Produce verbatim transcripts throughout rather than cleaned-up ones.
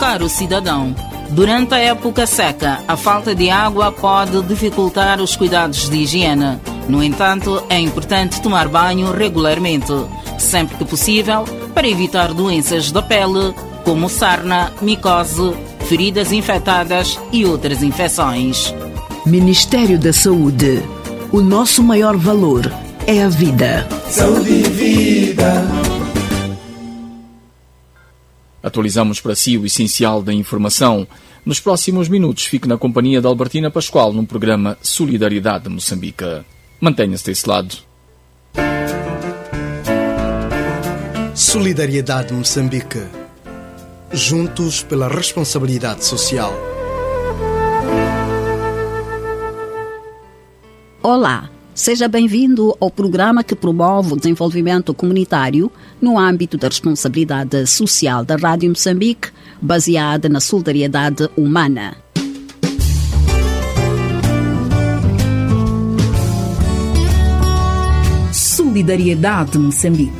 Caro cidadão, durante a época seca, a falta de água pode dificultar os cuidados de higiene. No entanto, é importante tomar banho regularmente, sempre que possível, para evitar doenças da pele, como sarna, micose, feridas infectadas e outras infecções. Ministério da Saúde. O nosso maior valor é a vida. Saúde e vida. Atualizamos para si o essencial da informação. Nos próximos minutos, fique na companhia de Albertina Pascoal no programa Solidariedade de Moçambique. Mantenha-se desse lado. Solidariedade de Moçambique. Juntos pela responsabilidade social. Olá, seja bem-vindo ao programa que promove o desenvolvimento comunitário no âmbito da responsabilidade social da Rádio Moçambique, baseada na solidariedade humana. Solidariedade Moçambique.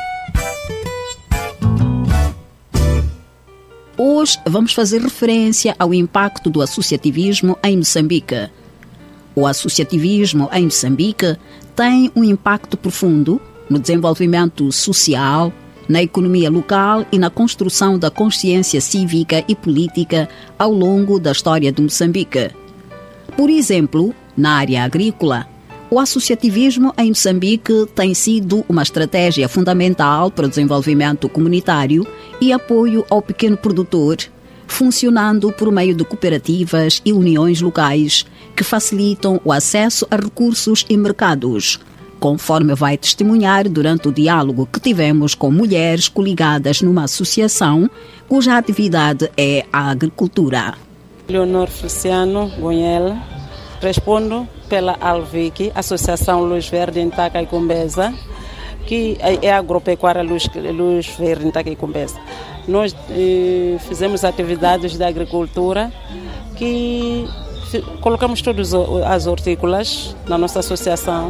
Hoje vamos fazer referência ao impacto do associativismo em Moçambique. O associativismo em Moçambique tem um impacto profundo no desenvolvimento social, na economia local e na construção da consciência cívica e política ao longo da história de Moçambique. Por exemplo, na área agrícola, o associativismo em Moçambique tem sido uma estratégia fundamental para o desenvolvimento comunitário e apoio ao pequeno produtor, funcionando por meio de cooperativas e uniões locais que facilitam o acesso a recursos e mercados, conforme vai testemunhar durante o diálogo que tivemos com mulheres coligadas numa associação cuja atividade é a agricultura. Leonor Feliciano Gonhela, respondo pela Alvic, Associação Luz Verde em Taca e Cumbeza, que é a agropecuária Luz, Luz Verde em Taca e Cumbeza. Nós eh, fizemos atividades da agricultura que f- colocamos todas as hortícolas na nossa associação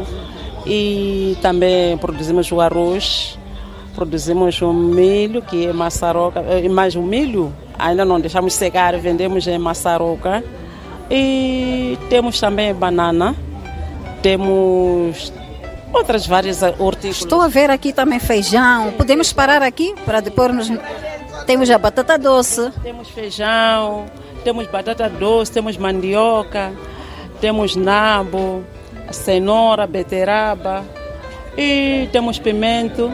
e também produzimos o arroz, produzimos o milho, que é maçaroca, mas o milho ainda não deixamos secar, vendemos em maçaroca, e temos também banana, temos outras várias hortícolas. Estou a ver aqui também feijão, podemos parar aqui para depois nos... Temos a batata doce. Temos feijão, temos batata doce, temos mandioca, temos nabo, cenoura, beterraba e temos pimento,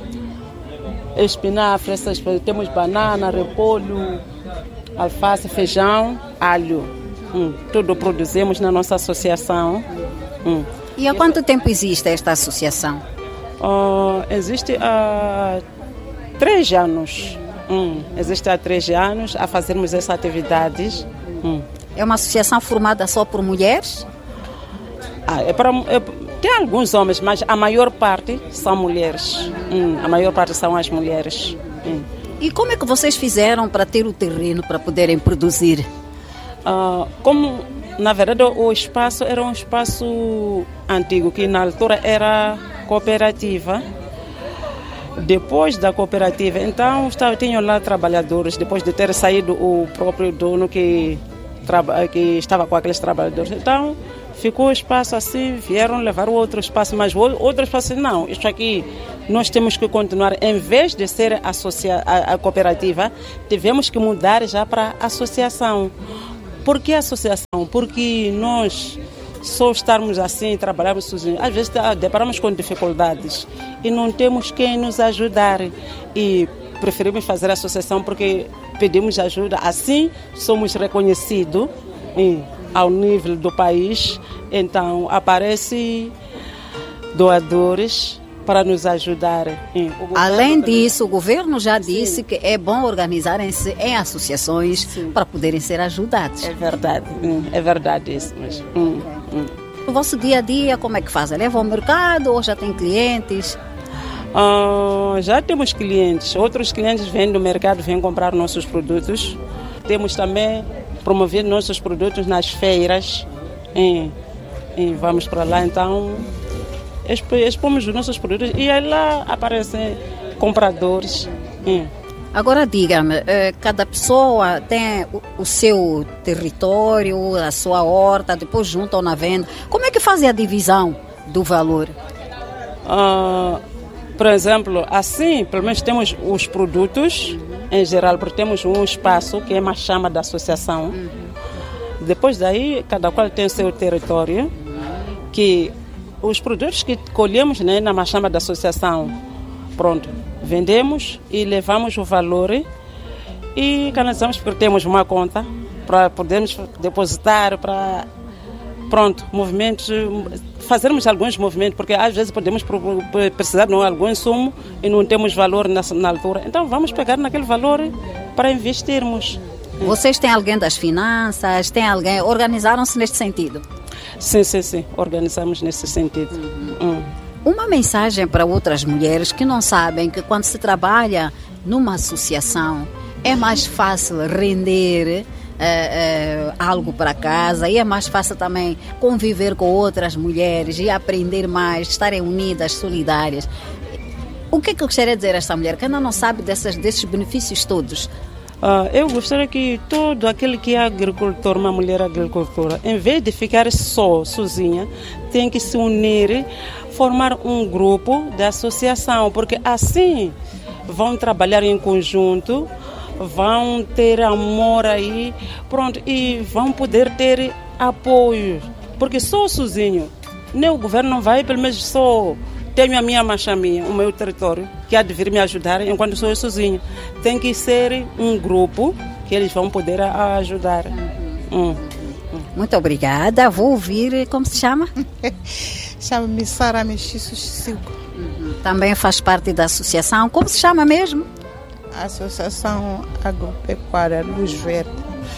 espinafre, essas coisas. Temos banana, repolho, alface, feijão, alho. Hum, tudo produzimos na nossa associação. Hum. E há quanto tempo existe esta associação? Uh, existe há três anos. Hum, existe há três anos a fazermos essas atividades. Hum. É uma associação formada só por mulheres? Ah, é para, é, tem alguns homens, mas a maior parte são mulheres. Hum, a maior parte são as mulheres. Hum. E como é que vocês fizeram para ter o terreno para poderem produzir? Ah, como, na verdade, o espaço era um espaço antigo, que na altura era cooperativa. Depois da cooperativa, então, estava, tinham lá trabalhadores, depois de ter saído o próprio dono que, traba, que estava com aqueles trabalhadores. Então, ficou o espaço assim, vieram levar o outro espaço, mas o outro espaço, não, isso aqui nós temos que continuar. Em vez de ser associa, a, a cooperativa, tivemos que mudar já para associação. Por que associação? Porque nós... só estarmos assim, trabalharmos sozinhos, às vezes deparamos com dificuldades e não temos quem nos ajudar, e preferimos fazer associação porque pedimos ajuda, assim somos reconhecidos e, ao nível do país, então aparecem doadores para nos ajudar. Além disso, o governo já disse Sim. que é bom organizarem-se em associações Sim. para poderem ser ajudados. É verdade, é verdade isso mesmo. Hum, hum. O vosso dia a dia, como é que fazem? Levam ao mercado ou já tem clientes? Uh, já temos clientes. Outros clientes vêm do mercado, vêm comprar nossos produtos. Temos também promovido nossos produtos nas feiras. E, e vamos para lá, então... expomos os nossos produtos e aí lá aparecem compradores. Hum. Agora diga-me, cada pessoa tem o seu território, a sua horta, depois juntam na venda. Como é que fazem a divisão do valor? Uh, por exemplo, assim, pelo menos temos os produtos em geral, porque temos um espaço que é uma chama da associação. Uhum. Depois daí, cada qual tem o seu território, que os produtos que colhemos, né, na machamba da associação, pronto, vendemos e levamos o valor e canalizamos, porque temos uma conta para podermos depositar, para, pronto, movimentos, fazermos alguns movimentos, porque às vezes podemos precisar de algum insumo e não temos valor na, na altura. Então vamos pegar naquele valor para investirmos. Vocês têm alguém das finanças, tem alguém, organizaram-se neste sentido? Sim, sim, sim, organizamos nesse sentido. Uhum. Hum. Uma mensagem para outras mulheres que não sabem que quando se trabalha numa associação é mais fácil render uh, uh, algo para casa e é mais fácil também conviver com outras mulheres e aprender mais, estarem unidas, solidárias. O que é que eu gostaria de dizer a esta mulher que ainda não sabe dessas, desses benefícios todos? Uh, eu gostaria que todo aquele que é agricultor, uma mulher agricultora, em vez de ficar só, sozinha, tem que se unir, formar um grupo de associação, porque assim vão trabalhar em conjunto, vão ter amor aí, pronto, e vão poder ter apoio, porque só sozinho, nem o governo não vai, pelo menos só tenho a minha machaminha, o meu território, que há de vir me ajudar enquanto sou eu sozinho. Tem que ser um grupo que eles vão poder ajudar. Uhum. Hum. Muito obrigada. Vou ouvir, como se chama? Chama-me Sara Mexiço Chico. Uhum. Também faz parte da associação. Como se chama mesmo? Associação Agropecuária Luz Verde.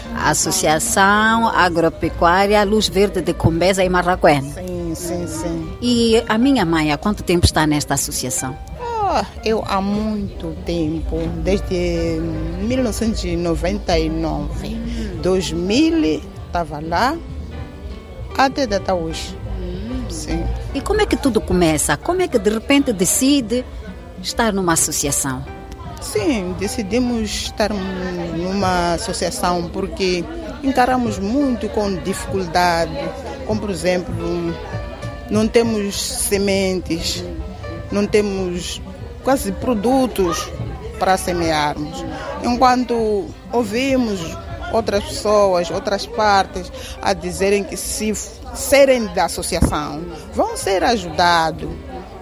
Associação Agropecuária Luz Verde de Cumbeza e Marraquém. Sim, sim, sim. E a minha mãe, há quanto tempo está nesta associação? Oh, eu há muito tempo, desde mil novecentos e noventa e nove. dois mil estava lá, até data hoje. Sim. E como é que tudo começa? Como é que de repente decide estar numa associação? Sim, decidimos estar numa associação porque encaramos muito com dificuldade, como por exemplo, não temos sementes, não temos quase produtos para semearmos. Enquanto ouvimos outras pessoas, outras partes a dizerem que se serem da associação vão ser ajudados.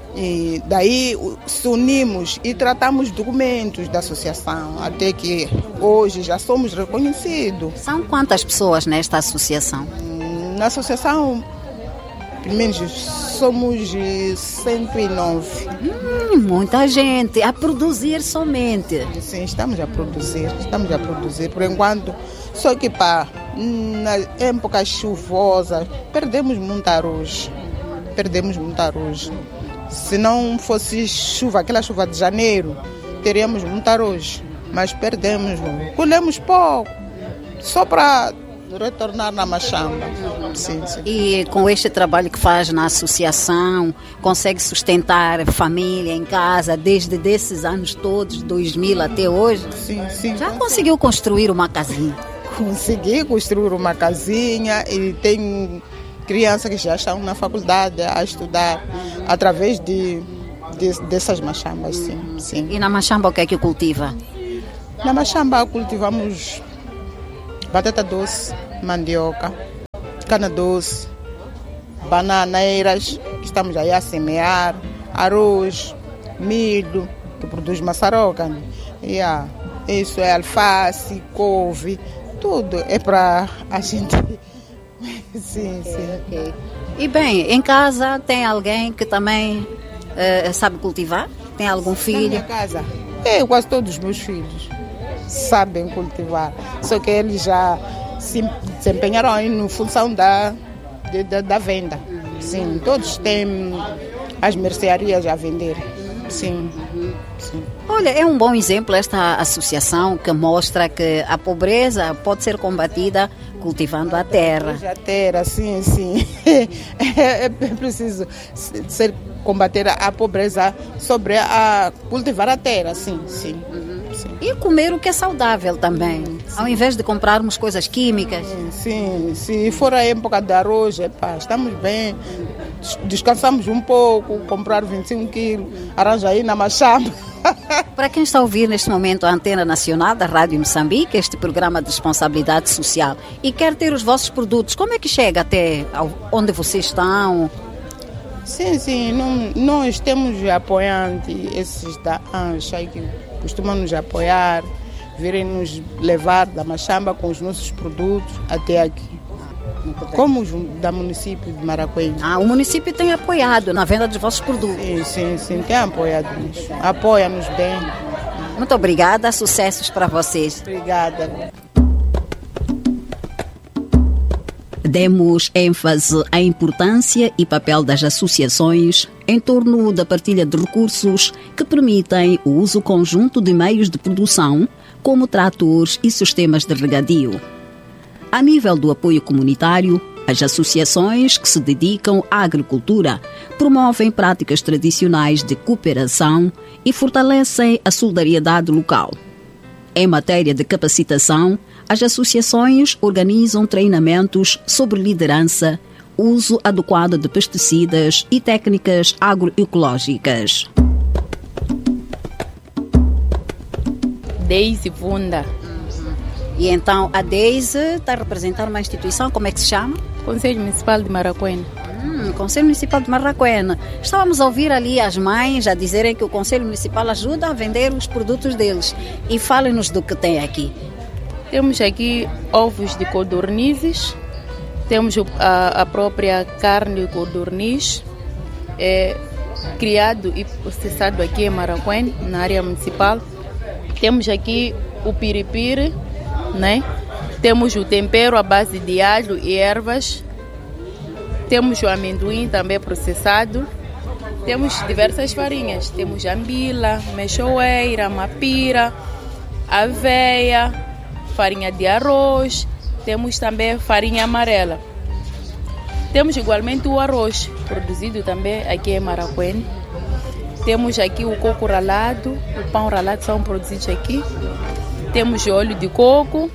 E daí se unimos e tratamos documentos da associação, até que hoje já somos reconhecidos. São quantas pessoas nesta associação? Na associação, pelo menos, somos cento e nove. Hum, muita gente a produzir somente. Sim, estamos a produzir, estamos a produzir por enquanto. Só que pá, na época chuvosa, perdemos muito arroz. Perdemos muito arroz. Se não fosse chuva, aquela chuva de janeiro, teríamos muito arroz, mas perdemos, colhemos pouco, só para retornar na machamba. Sim, sim. E com este trabalho que faz na associação, consegue sustentar família em casa desde desses anos todos, dois mil até hoje? Sim, sim. Já conseguiu construir uma casinha? Consegui construir uma casinha e tenho crianças que já estão na faculdade a estudar através de, de, dessas machambas, sim, sim. E na machamba o que é que cultiva? Na machamba cultivamos batata doce, mandioca, cana doce, bananeiras, que estamos aí a semear, arroz, milho, que produz maçaroca. Yeah. Isso é alface, couve, tudo é para a gente... Sim, okay, sim. Okay. E bem, em casa tem alguém que também uh, sabe cultivar? Tem algum filho? Na minha casa, é, quase todos os meus filhos sabem cultivar. Só que eles já se desempenharam aí na função da, de, da, da venda. Sim, todos têm as mercearias a vender. Sim, sim. Olha, é um bom exemplo esta associação que mostra que a pobreza pode ser combatida cultivando a terra. A terra, sim, sim. É, é preciso ser, combater a pobreza sobre a cultivar a terra, sim, sim. Uhum. sim. sim. E comer o que é saudável também, sim. Ao invés de comprarmos coisas químicas. Sim, sim. Se for a época de arroz, epá, estamos bem, descansamos um pouco, comprar vinte e cinco quilos, arranja aí na machamba. Para quem está a ouvir neste momento a Antena Nacional da Rádio Moçambique, este programa de responsabilidade social, e quer ter os vossos produtos, como é que chega até onde vocês estão? Sim, sim, não, nós temos apoiantes, esses da ANCHA que costumam nos apoiar, virem nos levar da machamba com os nossos produtos até aqui. Como os da município de Maracuene. Ah, o município tem apoiado na venda dos vossos produtos. Sim, sim, sim, tem apoiado-nos. Apoia-nos bem. Muito obrigada, sucessos para vocês. Obrigada. Demos ênfase à importância e papel das associações em torno da partilha de recursos que permitem o uso conjunto de meios de produção, como tratores e sistemas de regadio. A nível do apoio comunitário, as associações que se dedicam à agricultura promovem práticas tradicionais de cooperação e fortalecem a solidariedade local. Em matéria de capacitação, as associações organizam treinamentos sobre liderança, uso adequado de pesticidas e técnicas agroecológicas. Deise Vunda. E então a Deise está a representar uma instituição, como é que se chama? Conselho Municipal de Maracuene. Hum, Conselho Municipal de Maracuene. Estávamos a ouvir ali as mães a dizerem que o Conselho Municipal ajuda a vender os produtos deles. E falem-nos do que tem aqui. Temos aqui ovos de codornizes, temos a, a própria carne de codorniz, é, criado e processado aqui em Maracuene, na área municipal. Temos aqui o piripiri, né? Temos o tempero à base de alho e ervas, temos o amendoim também processado, temos diversas farinhas, temos ambila, mexoeira, mapira, aveia, farinha de arroz, temos também farinha amarela. Temos igualmente o arroz, produzido também aqui em Maracuene. Temos aqui o coco ralado, o pão ralado são produzidos aqui. Temos o óleo de coco,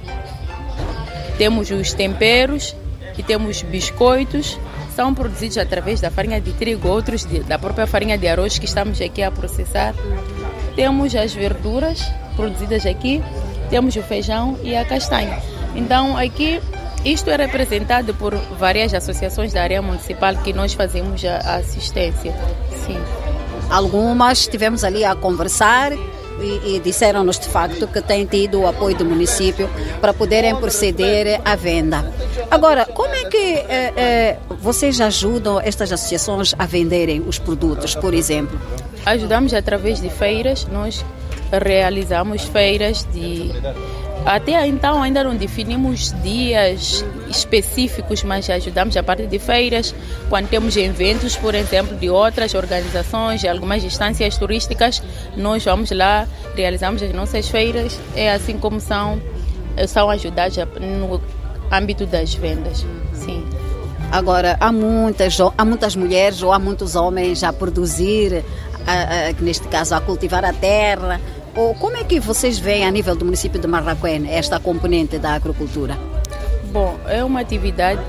temos os temperos e temos biscoitos, são produzidos através da farinha de trigo, outros de, da própria farinha de arroz que estamos aqui a processar. Temos as verduras produzidas aqui, temos o feijão e a castanha. Então aqui, isto é representado por várias associações da área municipal que nós fazemos a assistência. Sim. Algumas estivemos ali a conversar e, e disseram-nos de facto que têm tido o apoio do município para poderem proceder à venda. Agora, como é que eh, eh, vocês ajudam estas associações a venderem os produtos, por exemplo? Ajudamos através de feiras, nós realizamos feiras de... Até então ainda não definimos dias específicos, mas ajudamos a partir de feiras, quando temos eventos, por exemplo, de outras organizações, de algumas instâncias turísticas, nós vamos lá, realizamos as nossas feiras, é assim como são, são ajudados no âmbito das vendas. Sim. Agora, há muitas, há muitas mulheres ou há muitos homens a produzir, a, a, neste caso a cultivar a terra. Ou como é que vocês veem a nível do município de Maracuene esta componente da agricultura? Bom, é uma atividade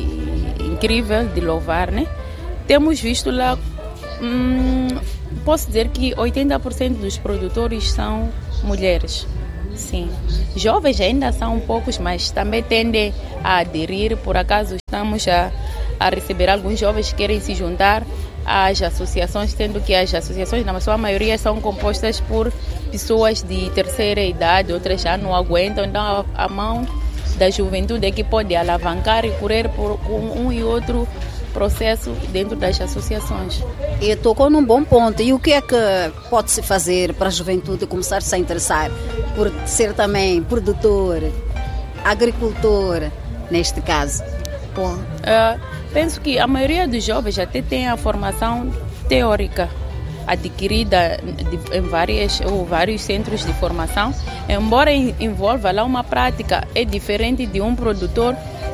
incrível de louvar, né? Temos visto lá, hum, posso dizer que oitenta por cento dos produtores são mulheres. Sim. Jovens ainda são poucos, mas também tendem a aderir. Por acaso estamos a, a receber alguns jovens que querem se juntar às associações, tendo que as associações, na sua maioria, são compostas por pessoas de terceira idade, outras já não aguentam, então a, a mão da juventude é que pode alavancar e correr por um, um e outro processo dentro das associações. E tocou num bom ponto. E o que é que pode-se fazer para a juventude começar-se a interessar por ser também produtor, agricultor, neste caso? Bom, uh, penso que a maioria dos jovens até tem a formação teórica adquirida de, em várias, ou vários centros de formação, embora envolva lá uma prática, é diferente de um produtor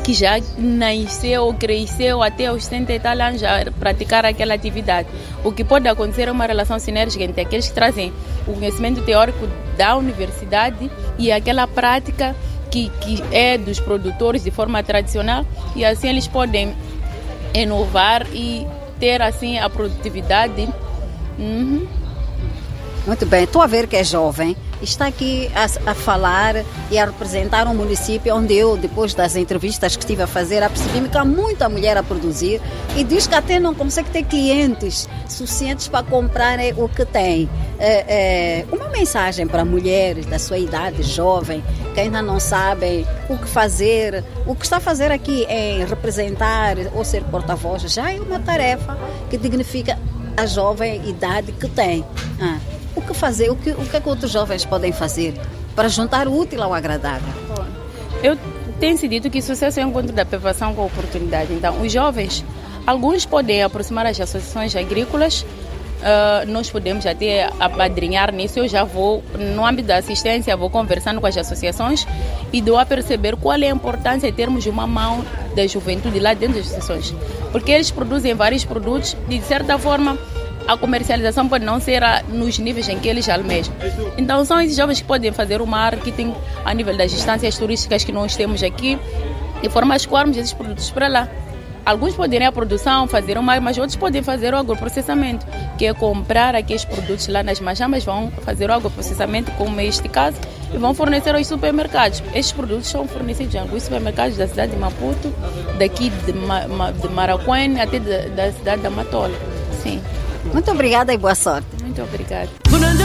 que já nasceu, cresceu até os setenta e tal anos a praticar aquela atividade. O que pode acontecer é uma relação sinérgica entre aqueles que trazem o conhecimento teórico da universidade e aquela prática que, que é dos produtores de forma tradicional, e assim eles podem inovar e ter assim a produtividade. Uhum. Muito bem, estou a ver que é jovem, está aqui a, a falar e a representar um município onde eu, depois das entrevistas que estive a fazer, apercebi-me que há muita mulher a produzir e diz que até não consegue ter clientes suficientes para comprar o que tem. É, é, uma mensagem para mulheres da sua idade, jovem, que ainda não sabem o que fazer, o que está a fazer aqui em representar ou ser porta-voz, já é uma tarefa que dignifica a jovem idade que tem. Ah. O que fazer? O que, o que é que outros jovens podem fazer para juntar o útil ao agradável? Eu tenho se dito que sucesso é o encontro da privação com a oportunidade. Então, os jovens, alguns podem aproximar as associações agrícolas, uh, nós podemos até apadrinhar nisso. Eu já vou, no âmbito da assistência, vou conversando com as associações e dou a perceber qual é a importância de termos uma mão da juventude lá dentro das associações. Porque eles produzem vários produtos e, de certa forma, a comercialização pode não ser a, nos níveis em que eles almejam. Então, são esses jovens que podem fazer o marketing a nível das instâncias turísticas que nós temos aqui, de forma a escoarmos esses produtos para lá. Alguns podem ir à produção, fazer o mar, mas outros podem fazer o agroprocessamento, que é comprar aqueles produtos lá nas majamas, vão fazer o agroprocessamento, como é este caso, e vão fornecer aos supermercados. Estes produtos são fornecidos em alguns supermercados da cidade de Maputo, daqui de, Ma, Ma, de Maracuene até de, da cidade da Matola. Sim. Muito obrigada e boa sorte. Muito obrigada.